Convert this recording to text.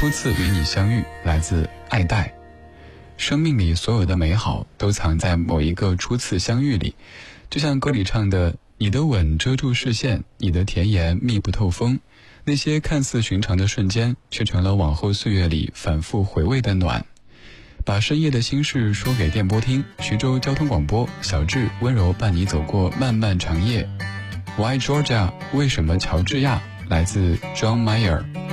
初次与你相遇，来自爱戴。生命里所有的美好都藏在某一个初次相遇里，就像歌里唱的，你的吻遮住视线，你的甜言密不透风，那些看似寻常的瞬间，却成了往后岁月里反复回味的暖。把深夜的心事说给电波听，徐州交通广播，小智温柔伴你走过漫漫长夜。Why Georgia？ 为什么乔治亚？来自 John Mayer。